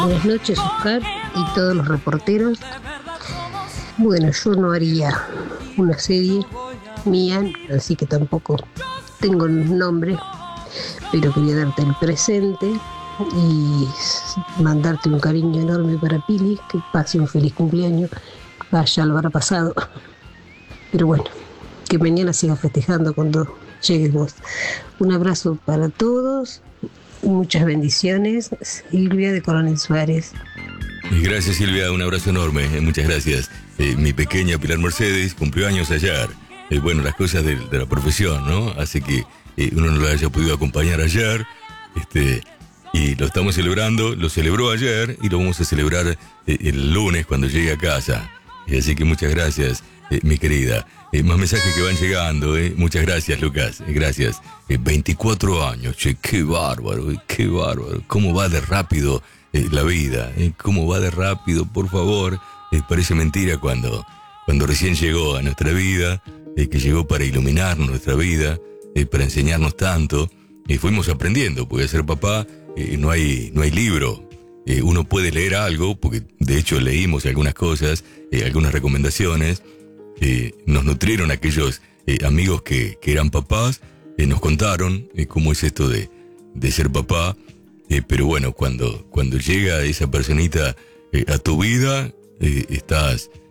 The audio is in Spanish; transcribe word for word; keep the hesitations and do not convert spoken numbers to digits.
Buenas noches, Oscar, y todos los reporteros. Bueno, yo no haría una serie mía, así que tampoco tengo el nombre, pero quería darte el presente y mandarte un cariño enorme para Pili, que pase un feliz cumpleaños. Ah, ya lo habrá pasado, pero bueno, que mañana siga festejando cuando llegues vos. Un abrazo para todos, muchas bendiciones. Silvia de Coronel Suárez. Gracias, Silvia, un abrazo enorme, eh, muchas gracias. Eh, mi pequeña Pilar Mercedes cumplió años ayer. Eh, bueno, las cosas de, de la profesión, ¿no? Así que eh, uno no lo haya podido acompañar ayer, este, y lo estamos celebrando, lo celebró ayer y lo vamos a celebrar eh, el lunes cuando llegue a casa. Eh, así que muchas gracias, eh, mi querida. Eh, más mensajes que van llegando, eh. Muchas gracias, Lucas, eh, gracias. Eh, veinticuatro años, che, qué bárbaro, eh, qué bárbaro. Cómo va de rápido eh, la vida, eh. Cómo va de rápido, por favor. Eh, parece mentira cuando, cuando recién llegó a nuestra vida, eh, que llegó para iluminarnos nuestra vida, eh, para enseñarnos tanto. Eh, fuimos aprendiendo, porque ser papá eh, no hay, no hay libro. Eh, uno puede leer algo, porque de hecho leímos algunas cosas, eh, algunas recomendaciones. Eh, nos nutrieron aquellos eh, amigos que, que eran papás, eh, nos contaron eh, cómo es esto de, de ser papá, eh, pero bueno, cuando, cuando llega esa personita eh, a tu vida, eh, estás,